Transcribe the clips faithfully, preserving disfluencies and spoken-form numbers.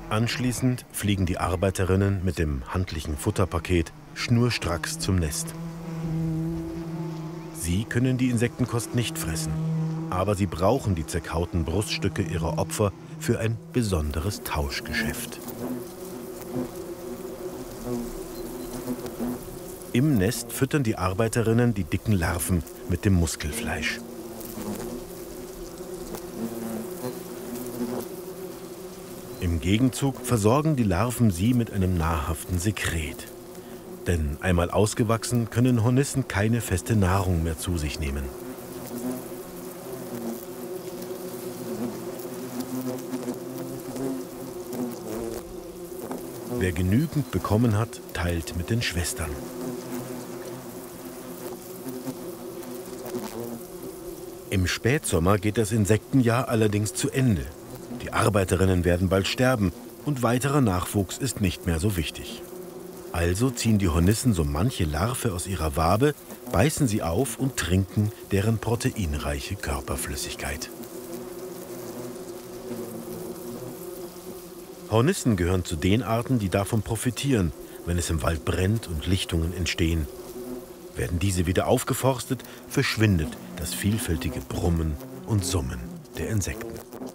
Anschließend fliegen die Arbeiterinnen mit dem handlichen Futterpaket schnurstracks zum Nest. Sie können die Insektenkost nicht fressen, aber sie brauchen die zerkauten Bruststücke ihrer Opfer für ein besonderes Tauschgeschäft. Im Nest füttern die Arbeiterinnen die dicken Larven mit dem Muskelfleisch. Im Gegenzug versorgen die Larven sie mit einem nahrhaften Sekret. Denn einmal ausgewachsen können Hornissen keine feste Nahrung mehr zu sich nehmen. Wer genügend bekommen hat, teilt mit den Schwestern. Im Spätsommer geht das Insektenjahr allerdings zu Ende. Die Arbeiterinnen werden bald sterben und weiterer Nachwuchs ist nicht mehr so wichtig. Also ziehen die Hornissen so manche Larve aus ihrer Wabe, beißen sie auf und trinken deren proteinreiche Körperflüssigkeit. Hornissen gehören zu den Arten, die davon profitieren, wenn es im Wald brennt und Lichtungen entstehen. Werden diese wieder aufgeforstet, verschwindet das vielfältige Brummen und Summen der Insekten.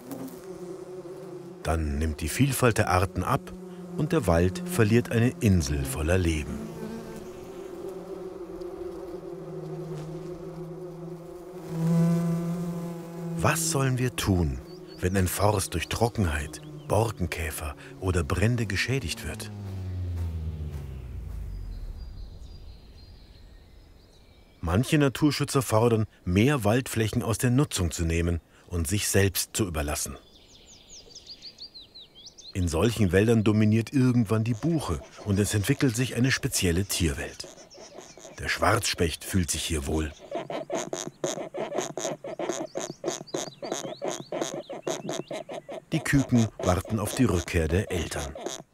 Dann nimmt die Vielfalt der Arten ab und der Wald verliert eine Insel voller Leben. Was sollen wir tun, wenn ein Forst durch Trockenheit, Borkenkäfer oder Brände geschädigt wird? Manche Naturschützer fordern, mehr Waldflächen aus der Nutzung zu nehmen und sich selbst zu überlassen. In solchen Wäldern dominiert irgendwann die Buche und es entwickelt sich eine spezielle Tierwelt. Der Schwarzspecht fühlt sich hier wohl. Die Küken warten auf die Rückkehr der Eltern.